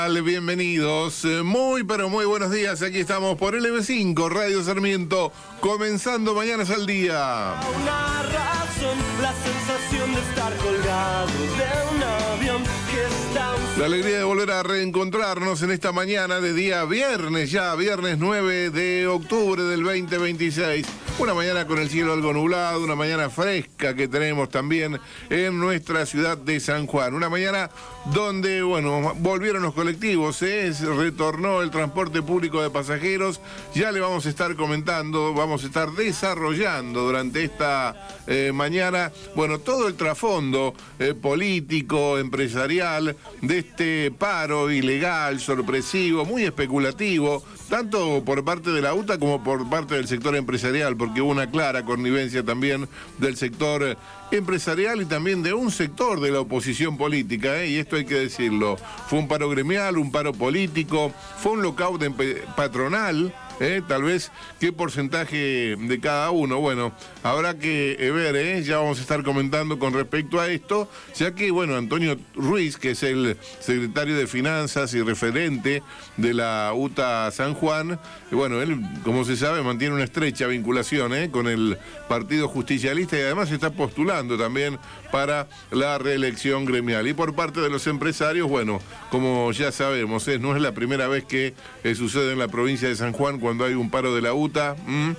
Bienvenidos, muy pero muy buenos días, aquí estamos por LB5, Radio Sarmiento, comenzando Mañanas al Día. Una razón, la sensación de estar colgado de un avión que está... La alegría de volver a reencontrarnos en esta mañana de día viernes, ya viernes 9 de octubre del 2026. Una mañana con el cielo algo nublado, una mañana fresca que tenemos también en nuestra ciudad de San Juan. Una mañana donde, bueno, volvieron los colectivos, retornó el transporte público de pasajeros. Ya le vamos a estar comentando, vamos a estar desarrollando durante esta mañana, bueno, todo el trasfondo político, empresarial de este paro ilegal, sorpresivo, muy especulativo, tanto por parte de la UTA como por parte del sector empresarial, porque hubo una clara connivencia también del sector empresarial y también de un sector de la oposición política, y esto hay que decirlo. Fue un paro gremial, un paro político, fue un lockout patronal. Tal vez qué porcentaje de cada uno. Bueno, habrá que ver, ya vamos a estar comentando con respecto a esto, ya que, bueno, Antonio Ruiz, que es el secretario de Finanzas y referente de la UTA San Juan, bueno, él, como se sabe, mantiene una estrecha vinculación con el Partido Justicialista y además se está postulando también para la reelección gremial. Y por parte de los empresarios, bueno, como ya sabemos, no es la primera vez que sucede en la provincia de San Juan cuando hay un paro de la UTA,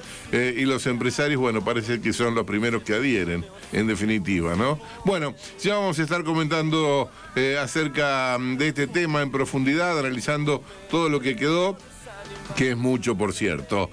y los empresarios, bueno, parece que son los primeros que adhieren, en definitiva, ¿no? Bueno, ya vamos a estar comentando acerca de este tema en profundidad, analizando todo lo que quedó, que es mucho, por cierto.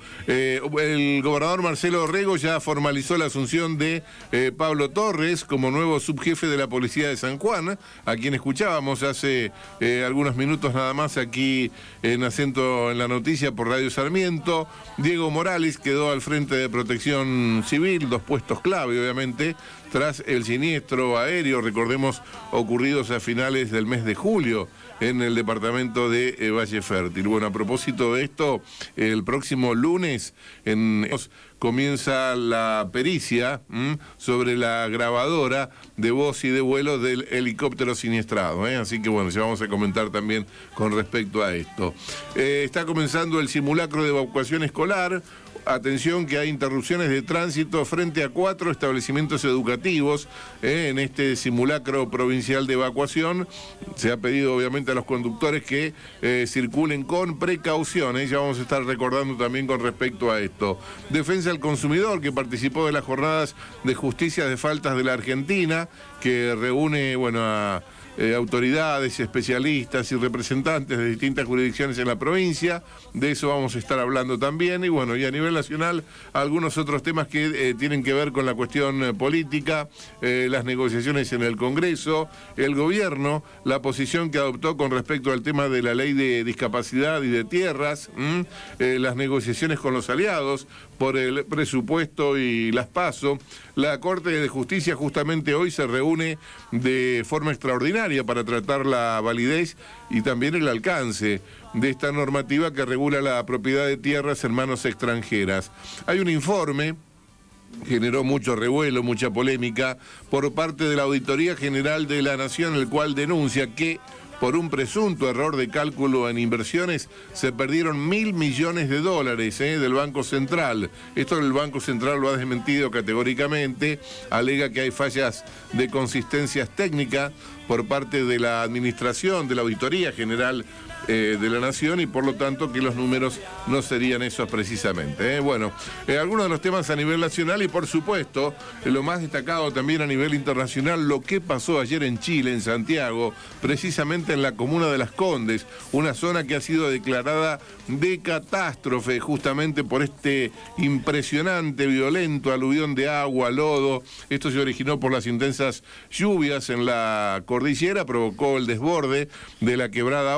El gobernador Marcelo Orrego ya formalizó la asunción de Pablo Torres como nuevo subjefe de la Policía de San Juan, a quien escuchábamos hace algunos minutos nada más aquí en Acento en la Noticia por Radio Sarmiento. Diego Morales quedó al frente de Protección Civil, dos puestos clave, obviamente, tras el siniestro aéreo, recordemos, ocurridos a finales del mes de julio en el departamento de Valle Fértil. Bueno, a propósito de esto, el próximo lunes comienza la pericia sobre la grabadora de voz y de vuelo del helicóptero siniestrado, así que bueno, ya vamos a comentar también con respecto a esto. Está comenzando el simulacro de evacuación escolar. Atención que hay interrupciones de tránsito frente a 4 establecimientos educativos en este simulacro provincial de evacuación. Se ha pedido obviamente a los conductores que circulen con precauciones. Ya vamos a estar recordando también con respecto a esto. Defensa del consumidor, que participó de las jornadas de justicia de faltas de la Argentina, que reúne, bueno, a autoridades, especialistas y representantes de distintas jurisdicciones en la provincia. De eso vamos a estar hablando también. Y bueno, y a nivel nacional, algunos otros temas que tienen que ver con la cuestión política, las negociaciones en el Congreso, el gobierno, la posición que adoptó con respecto al tema de la ley de discapacidad y de tierras, las negociaciones con los aliados por el presupuesto y las PASO. La Corte de Justicia justamente hoy se reúne de forma extraordinaria para tratar la validez y también el alcance de esta normativa que regula la propiedad de tierras en manos extranjeras. Hay un informe, generó mucho revuelo, mucha polémica, por parte de la Auditoría General de la Nación, el cual denuncia que por un presunto error de cálculo en inversiones se perdieron $1.000 millones del Banco Central. Esto el Banco Central lo ha desmentido categóricamente, alega que hay fallas de consistencias técnicas por parte de la administración, de la Auditoría General de la Nación, y por lo tanto que los números no serían esos precisamente. Bueno, algunos de los temas a nivel nacional y por supuesto lo más destacado también a nivel internacional, lo que pasó ayer en Chile, en Santiago, precisamente en la comuna de Las Condes, una zona que ha sido declarada de catástrofe justamente por este impresionante, violento aluvión de agua, lodo. Esto se originó por las intensas lluvias en la cordillera, provocó el desborde de la quebrada